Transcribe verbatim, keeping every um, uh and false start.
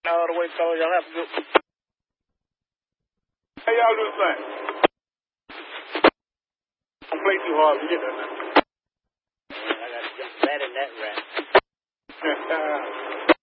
All the way, fellas. Y'all have a good one. How y'all do the thing? Don't play too hard. We get that now. Man, I got to jump better than that rap.